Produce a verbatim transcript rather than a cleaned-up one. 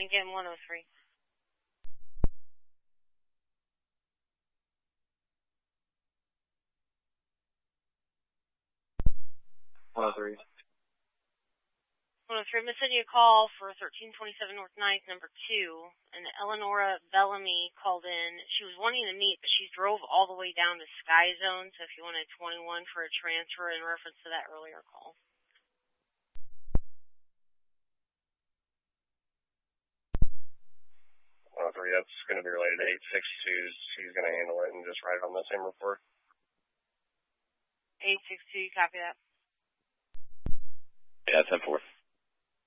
Lincoln one oh three. one oh three. one oh three, I'm going to send you a call for thirteen twenty-seven North ninth, number two, and Eleonora Bellamy called in. She was wanting to meet, but she drove all the way down to Sky Zone, so if you wanted twenty-one for a transfer in reference to that earlier call. one oh three, that's going to be related to eight six two. She's going to handle it and just write it on the same report. eight six two, you copy that? Yeah, ten four.